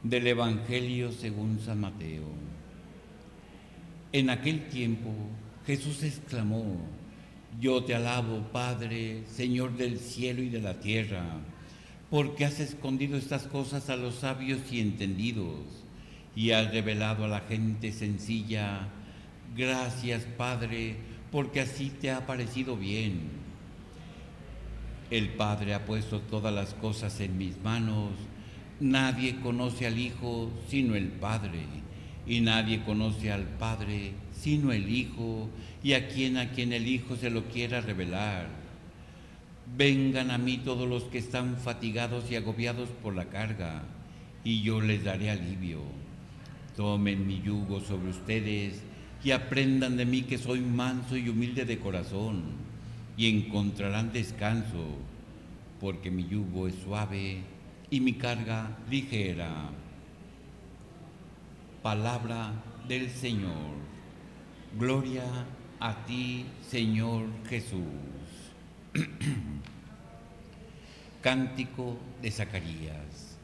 Del Evangelio según San Mateo. En aquel tiempo Jesús exclamó: Yo te alabo, Padre, Señor del cielo y de la tierra, porque has escondido estas cosas a los sabios y entendidos, y has revelado a la gente sencilla. Gracias, Padre, porque así te ha parecido bien. El Padre ha puesto todas las cosas en mis manos. Nadie conoce al Hijo sino el Padre, y nadie conoce al Padre sino el Hijo, y a quien el Hijo se lo quiera revelar. Vengan a mí todos los que están fatigados y agobiados por la carga, y yo les daré alivio. Tomen mi yugo sobre ustedes y aprendan de mí, que soy manso y humilde de corazón, y encontrarán descanso, porque mi yugo es suave y mi carga ligera. Palabra del Señor. Gloria a ti, Señor Jesús. Cántico de Zacarías.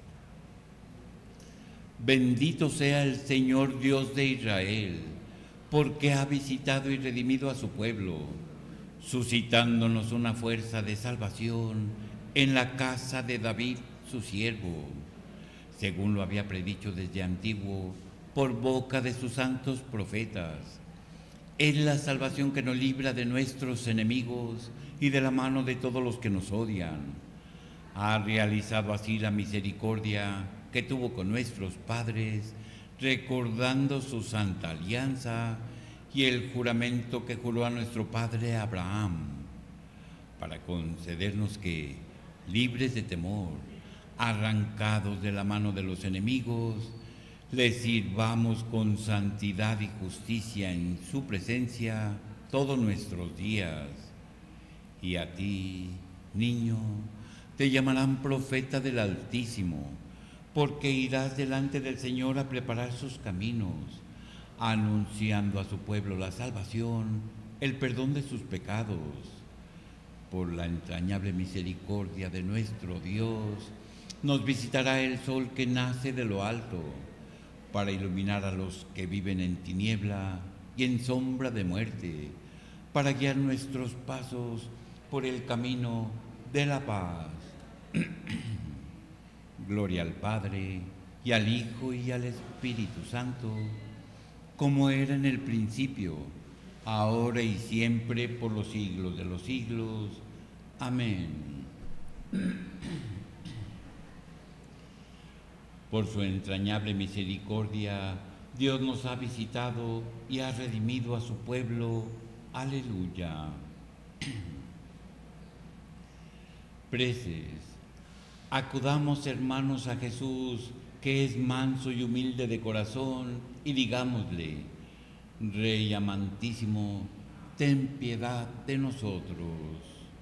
Bendito sea el Señor Dios de Israel, porque ha visitado y redimido a su pueblo, suscitándonos una fuerza de salvación en la casa de David, su siervo, según lo había predicho desde antiguo por boca de sus santos profetas. Es la salvación que nos libra de nuestros enemigos y de la mano de todos los que nos odian. Ha realizado así la misericordia que tuvo con nuestros padres, recordando su santa alianza y el juramento que juró a nuestro padre Abraham, para concedernos que, libres de temor, arrancados de la mano de los enemigos, les sirvamos con santidad y justicia en su presencia todos nuestros días. Y a ti, niño, te llamarán profeta del Altísimo, porque irás delante del Señor a preparar sus caminos, anunciando a su pueblo la salvación, el perdón de sus pecados. Por la entrañable misericordia de nuestro Dios, nos visitará el sol que nace de lo alto, para iluminar a los que viven en tiniebla y en sombra de muerte, para guiar nuestros pasos por el camino de la paz. Gloria al Padre, y al Hijo, y al Espíritu Santo, como era en el principio, ahora y siempre, por los siglos de los siglos. Amén. Por su entrañable misericordia, Dios nos ha visitado y ha redimido a su pueblo. Aleluya. Preces. Acudamos, hermanos, a Jesús, que es manso y humilde de corazón, y digámosle: Rey amantísimo, ten piedad de nosotros.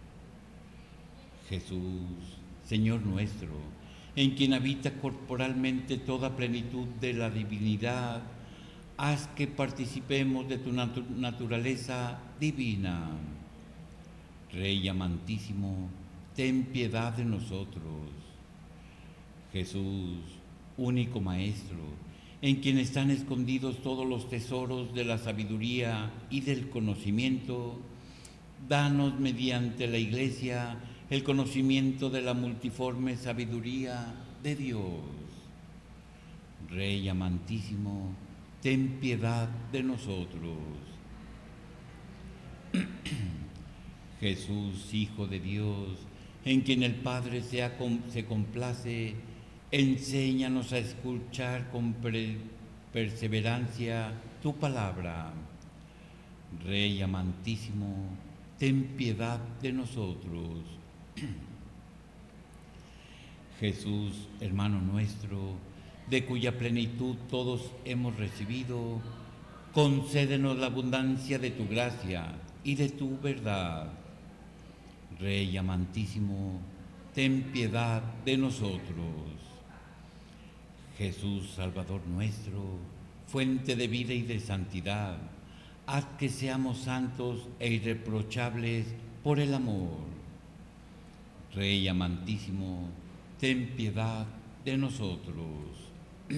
Jesús, Señor nuestro, en quien habita corporalmente toda plenitud de la divinidad, haz que participemos de tu naturaleza divina. Rey amantísimo, ten piedad de nosotros. Jesús, único Maestro, en quien están escondidos todos los tesoros de la sabiduría y del conocimiento, danos mediante la Iglesia el conocimiento de la multiforme sabiduría de Dios. Rey amantísimo, ten piedad de nosotros. Jesús, Hijo de Dios, en quien el Padre se complace, enséñanos a escuchar con perseverancia tu palabra. Rey amantísimo, ten piedad de nosotros. Jesús, hermano nuestro, de cuya plenitud todos hemos recibido, concédenos la abundancia de tu gracia y de tu verdad. Rey amantísimo, ten piedad de nosotros. Jesús, Salvador nuestro, fuente de vida y de santidad, haz que seamos santos e irreprochables por el amor. Rey amantísimo, ten piedad de nosotros.